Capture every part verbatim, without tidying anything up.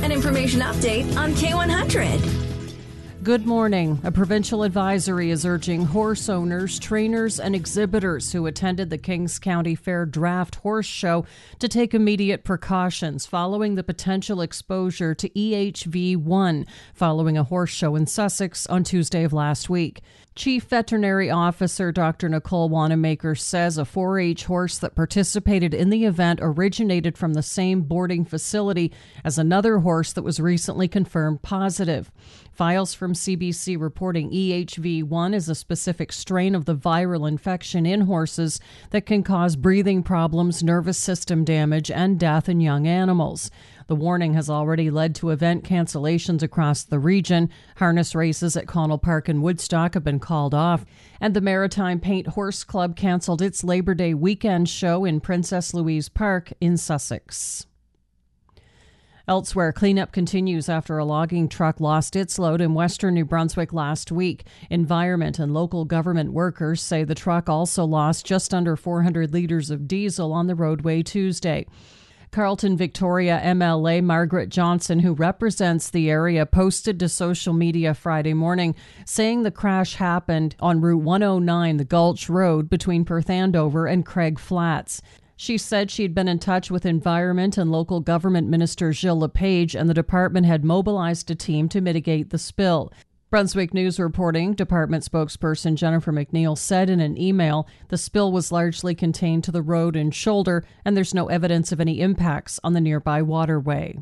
An information update on K one hundred. Good morning. A provincial advisory is urging horse owners, trainers, and exhibitors who attended the Kings County Fair Draft Horse Show to take immediate precautions following the potential exposure to E H V one following a horse show in Sussex on Tuesday of last week. Chief Veterinary Officer Doctor Nicole Wanamaker says a four H horse that participated in the event originated from the same boarding facility as another horse that was recently confirmed positive. Files from C B C reporting E H V one is a specific strain of the viral infection in horses that can cause breathing problems, nervous system damage, and death in young animals. The warning has already led to event cancellations across the region. Harness races at Connell Park and Woodstock have been called off, and the Maritime Paint Horse Club canceled its Labor Day weekend show in Princess Louise Park in Sussex. Elsewhere, cleanup continues after a logging truck lost its load in western New Brunswick last week. Environment and local government workers say the truck also lost just under four hundred litres of diesel on the roadway Tuesday. Carlton Victoria M L A Margaret Johnson, who represents the area, posted to social media Friday morning saying the crash happened on Route one oh nine, the Gulch Road, between Perth Andover and Craig Flats. She said she'd been in touch with Environment and Local Government Minister Gilles Lepage, and the department had mobilized a team to mitigate the spill. Brunswick News reporting, department spokesperson Jennifer McNeil said in an email the spill was largely contained to the road and shoulder, and there's no evidence of any impacts on the nearby waterway.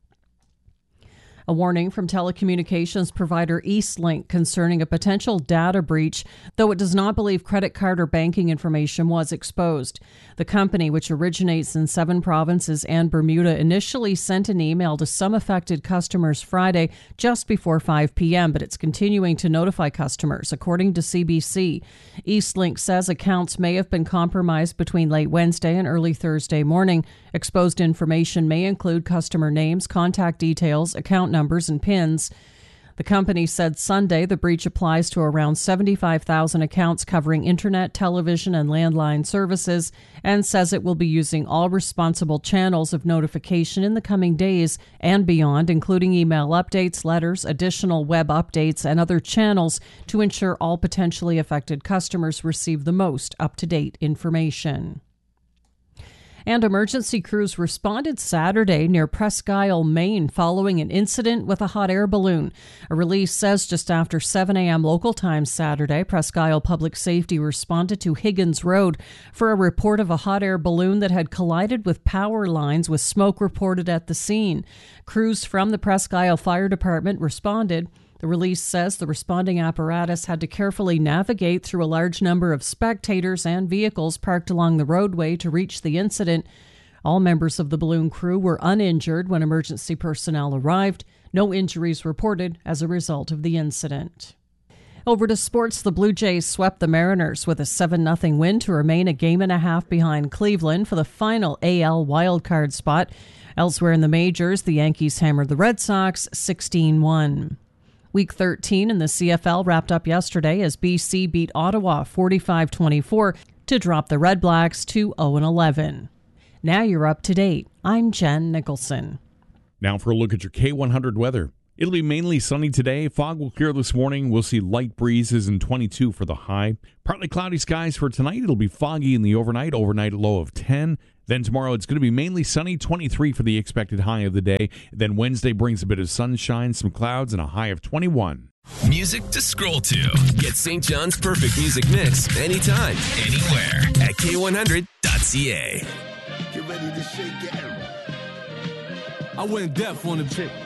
A warning from telecommunications provider Eastlink concerning a potential data breach, though it does not believe credit card or banking information was exposed. The company, which originates in seven provinces and Bermuda, initially sent an email to some affected customers Friday just before five p.m., but it's continuing to notify customers, according to C B C. Eastlink says accounts may have been compromised between late Wednesday and early Thursday morning. Exposed information may include customer names, contact details, account numbers, and PINs. The company said Sunday the breach applies to around seventy-five thousand accounts covering internet, television, and landline services, and says it will be using all responsible channels of notification in the coming days and beyond, including email updates, letters, additional web updates, and other channels to ensure all potentially affected customers receive the most up-to-date information. And emergency crews responded Saturday near Presque Isle, Maine, following an incident with a hot air balloon. A release says just after seven a.m. local time Saturday, Presque Isle Public Safety responded to Higgins Road for a report of a hot air balloon that had collided with power lines, with smoke reported at the scene. Crews from the Presque Isle Fire Department responded. The release says the responding apparatus had to carefully navigate through a large number of spectators and vehicles parked along the roadway to reach the incident. All members of the balloon crew were uninjured when emergency personnel arrived. No injuries reported as a result of the incident. Over to sports, the Blue Jays swept the Mariners with a seven nothing win to remain a game and a half behind Cleveland for the final A L wildcard spot. Elsewhere in the majors, the Yankees hammered the Red Sox sixteen one. Week thirteen in the C F L wrapped up yesterday as B C beat Ottawa forty-five twenty-four to drop the Red Blacks to oh and eleven. Now you're up to date. I'm Jen Nicholson. Now for a look at your K one hundred weather. It'll be mainly sunny today. Fog will clear this morning. We'll see light breezes and twenty-two for the high. Partly cloudy skies for tonight. It'll be foggy in the overnight. Overnight low of ten. Then tomorrow it's going to be mainly sunny, twenty-three for the expected high of the day. Then Wednesday brings a bit of sunshine, some clouds, and a high of twenty-one. Music to scroll to. Get Saint John's perfect music mix anytime, anywhere at K one hundred dot C A. Get ready to shake it. I went deaf on the chick.